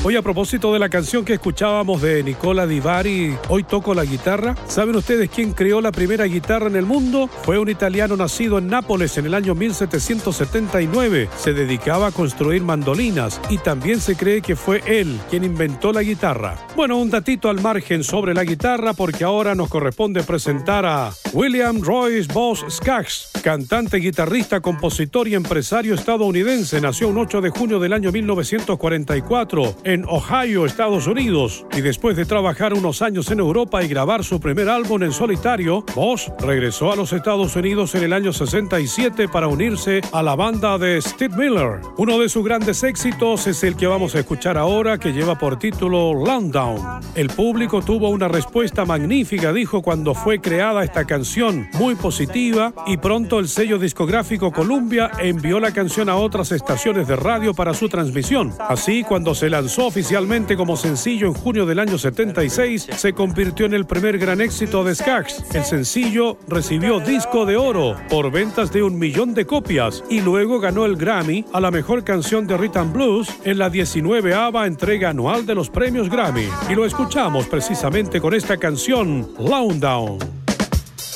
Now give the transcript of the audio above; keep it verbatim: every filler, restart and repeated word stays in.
Hoy, a propósito de la canción que escuchábamos de Nicola Di Bari, Hoy toco la guitarra, ¿saben ustedes quién creó la primera guitarra en el mundo? Fue un italiano nacido en Nápoles en el año mil setecientos setenta y nueve. Se dedicaba a construir mandolinas y también se cree que fue él quien inventó la guitarra. Bueno, un datito al margen sobre la guitarra, porque ahora nos corresponde presentar a William Royce Boss Skaggs, cantante, guitarrista, compositor y empresario estadounidense. Nació un ocho de junio del año mil novecientos cuarenta y cuatro en Ohio, Estados Unidos, y después de trabajar unos años en Europa y grabar su primer álbum en solitario, Boss regresó a los Estados Unidos en el año sesenta y siete para unirse a la banda de Steve Miller. Uno de sus grandes éxitos es el que vamos a escuchar ahora, que lleva por título Loundown. El público tuvo una respuesta magnífica, dijo, cuando fue creada esta canción, muy positiva, y pronto el sello discográfico Columbia envió la canción a otras estaciones de radio para su transmisión. Así, cuando se lanzó oficialmente como sencillo en junio del año setenta y seis, se convirtió en el primer gran éxito de Skaggs. El sencillo recibió disco de oro por ventas de un millón de copias y luego ganó el Grammy a la mejor canción de Rhythm and Blues en la diecinueveava entrega anual de los premios Grammy. Y lo escuchamos precisamente con esta canción, Loundown.